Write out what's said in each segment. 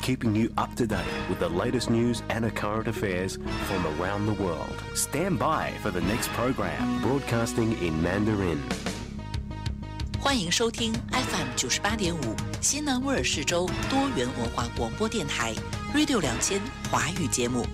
keeping you up to date with the latest news and current affairs from around the world. Stand by for the next program, broadcasting in Mandarin. 欢迎收听 FM 98.5西南威尔士州多元文化广播电台 Radio 2000华语节目。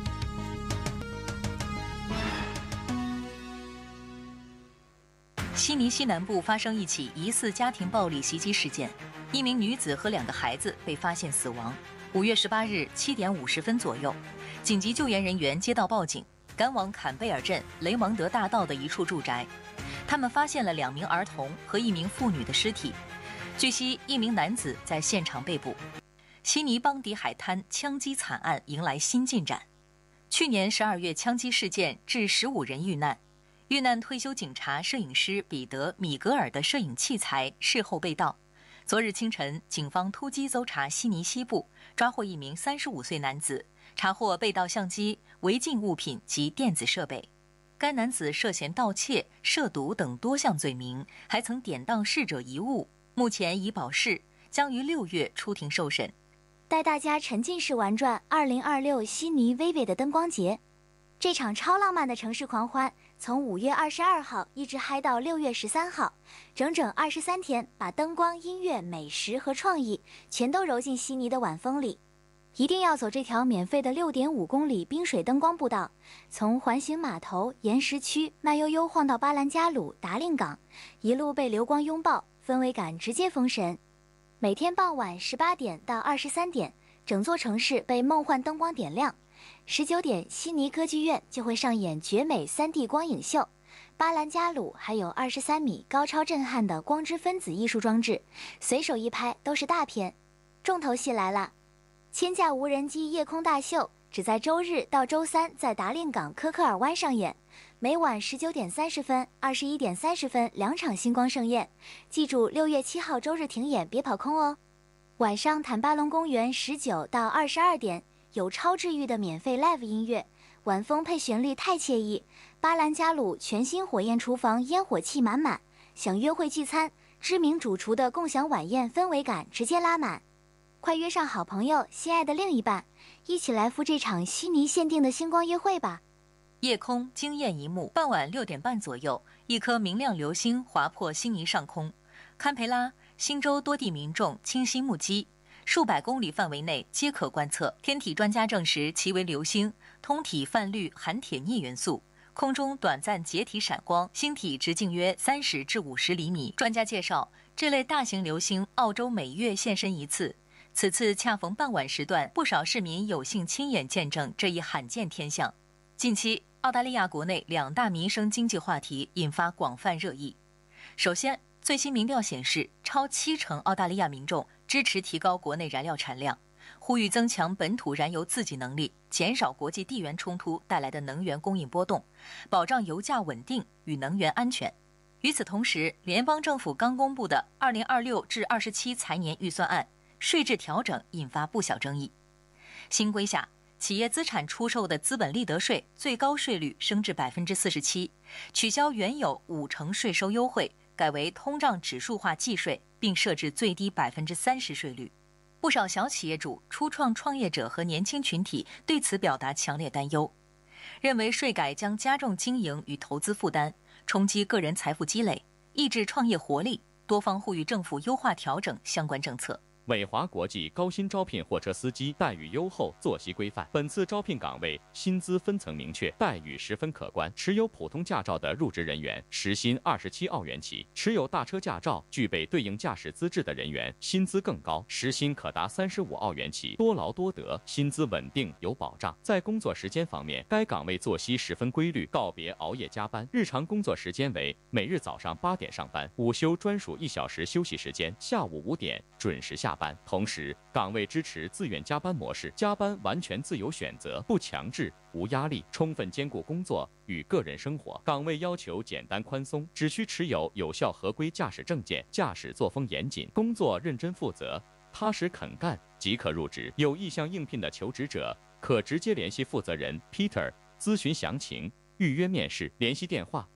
悉尼西南部发生一起疑似家庭暴力袭击事件，一名女子和2个孩子被发现死亡。5月18日7点50分左右，紧急救援人员接到报警，赶往坎贝尔镇雷蒙德大道的一处住宅。他们发现了2名儿童和1名妇女的尸体。据悉，1名男子在现场被捕。悉尼邦迪海滩枪击惨案迎来新进展。去年12月枪击事件致15人遇难。遇难退休警察摄影师彼得·米格尔的摄影器材事后被盗。昨日清晨，警方突击搜查悉尼西部，抓获1名35岁男子，查获被盗相机、违禁物品及电子设备。该男子涉嫌盗窃、涉毒等多项罪名，还曾典当逝者遗物，目前已保释，将于6月出庭受审。 带大家沉浸式玩转2026悉尼 Vivid 的灯光节，这场超浪漫的城市狂欢从5月22号一直嗨到6月13号，整整23天，把灯光、音乐、美食和创意全都揉进悉尼的晚风里。一定要走这条免费的6.5公里冰水灯光步道，从环形码头、岩石区慢悠悠晃到巴兰加鲁、达令港，一路被流光拥抱，氛围感直接封神。每天傍晚18点到23点，整座城市被梦幻灯光点亮。19点，悉尼歌剧院就会上演绝美3D 光影秀，巴兰加鲁还有23米高超震撼的光之分子艺术装置，随手一拍都是大片。重头戏来了，千架无人机夜空大秀只在周日到周三在达令港科克尔湾上演，每晚19点30分、21点30分2场星光盛宴。记住6月7号周日停演，别跑空哦。晚上坦巴隆公园19到22点有超治愈的免费 live 音乐，晚风配旋律太惬意。巴兰加鲁全新火焰厨房烟火气满满，想约会聚餐，知名主厨的共享晚宴氛围感直接拉满。快约上好朋友、心爱的另一半，一起来赴这场悉尼限定的星光约会吧。 夜空惊艳一幕，傍晚6点半左右，一颗明亮流星划破悉尼上空。堪培拉、新州多地民众清晰目击，数百公里范围内皆可观测。天体专家证实其为流星，通体泛绿含铁镍元素，空中短暂解体闪光，星体直径约30至50厘米。专家介绍，这类大型流星澳洲每月现身一次，此次恰逢傍晚时段，不少市民有幸亲眼见证这一罕见天象。近期，澳大利亚国内2大民生经济话题引发广泛热议。首先，最新民调显示，超70%澳大利亚民众支持提高国内燃料产量，呼吁增强本土燃油自给能力，减少国际地缘冲突带来的能源供应波动，保障油价稳定与能源安全。与此同时，联邦政府刚公布的2026至27财年预算案税制调整引发不小争议。新规下，企业资产出售的资本利得税最高税率升至47%，取消原有50%税收优惠，改为通胀指数化计税，并设置最低30%税率。不少小企业主、初创创业者和年轻群体对此表达强烈担忧，认为税改将加重经营与投资负担，冲击个人财富积累，抑制创业活力。多方呼吁政府优化调整相关政策。 伟华国际高薪招聘货车司机，待遇优厚，作息规范。本次招聘岗位薪资分层明确，待遇十分可观。持有普通驾照的入职人员，时薪27澳元起；持有大车驾照、具备对应驾驶资质的人员，薪资更高，时薪可达35澳元起。多劳多得，薪资稳定有保障。在工作时间方面，该岗位作息十分规律，告别熬夜加班。日常工作时间为每日早上8点上班，午休专属1小时休息时间，下午5点准时下班。同时，岗位支持自愿加班模式，加班完全自由选择，不强制，无压力，充分兼顾工作与个人生活。岗位要求简单宽松，只需持有有效合规驾驶证件，驾驶作风严谨，工作认真负责，踏实肯干即可入职。有意向应聘的求职者，可直接联系负责人 Peter 咨询详情，预约面试。联系电话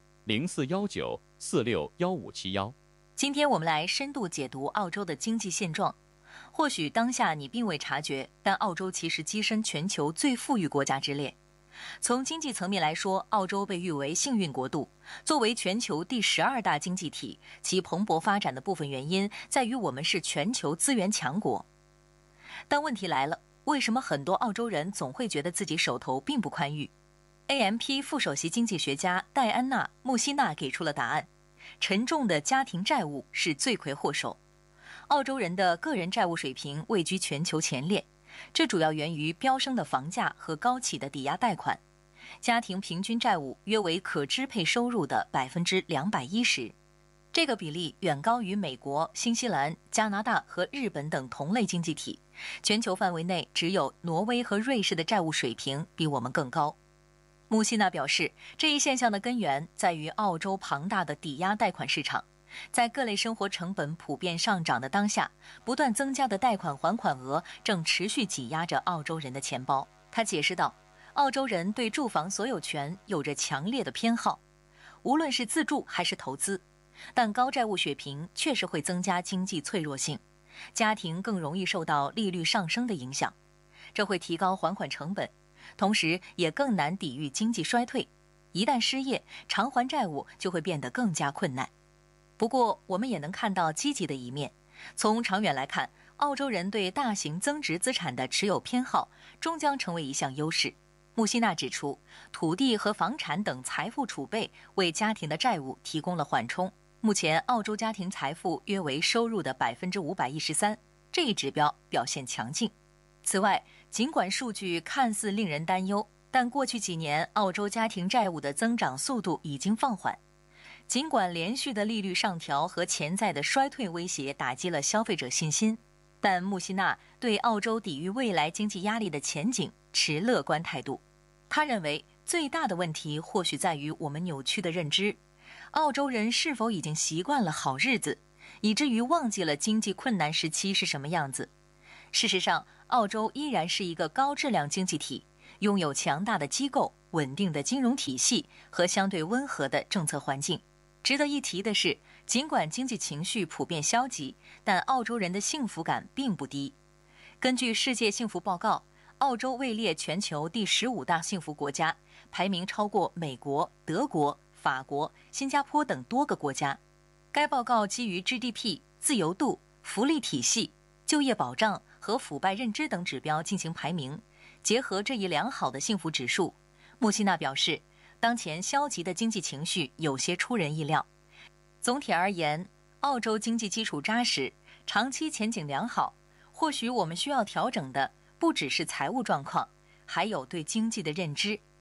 ：0419461571。 今天我们来深度解读澳洲的经济现状。 或许当下你并未察觉，但澳洲其实跻身全球最富裕国家之列。从经济层面来说，澳洲被誉为幸运国度。作为全球第12大经济体，其蓬勃发展的部分原因在于我们是全球资源强国。但问题来了，为什么很多澳洲人总会觉得自己手头并不宽裕？ AMP 副首席经济学家戴安娜·穆希纳给出了答案：沉重的家庭债务是罪魁祸首。澳洲人的个人债务水平位居全球前列，这主要源于飙升的房价和高企的抵押贷款。家庭平均债务约为可支配收入的210%，这个比例远高于美国、新西兰、加拿大和日本等同类经济体。全球范围内，只有挪威和瑞士的债务水平比我们更高。穆希纳表示，这一现象的根源在于澳洲庞大的抵押贷款市场。在各类生活成本普遍上涨的当下，不断增加的贷款还款额正持续挤压着澳洲人的钱包。他解释道，澳洲人对住房所有权有着强烈的偏好，无论是自住还是投资。但高债务水平确实会增加经济脆弱性，家庭更容易受到利率上升的影响，这会提高还款成本，同时也更难抵御经济衰退。一旦失业，偿还债务就会变得更加困难。不过，我们也能看到积极的一面。从长远来看，澳洲人对大型增值资产的持有偏好终将成为一项优势。穆希纳指出，土地和房产等财富储备为家庭的债务提供了缓冲。目前，澳洲家庭财富约为收入的513%，这一指标表现强劲。此外，尽管数据看似令人担忧，但过去几年澳洲家庭债务的增长速度已经放缓。尽管连续的利率上调和潜在的衰退威胁打击了消费者信心，但穆希纳对澳洲抵御未来经济压力的前景持乐观态度。他认为，最大的问题或许在于我们扭曲的认知。澳洲人是否已经习惯了好日子，以至于忘记了经济困难时期是什么样子？事实上，澳洲依然是一个高质量经济体，拥有强大的机构、稳定的金融体系和相对温和的政策环境。值得一提的是，尽管经济情绪普遍消极，但澳洲人的幸福感并不低。根据世界幸福报告，澳洲位列全球第15大幸福国家，排名超过美国、德国、法国、新加坡等多个国家。该报告基于 GDP、自由度、福利体系、就业保障和腐败认知等指标进行排名。结合这一良好的幸福指数，穆希纳表示，当前消极的经济情绪有些出人意料。总体而言，澳洲经济基础扎实，长期前景良好。或许我们需要调整的不只是财务状况，还有对经济的认知。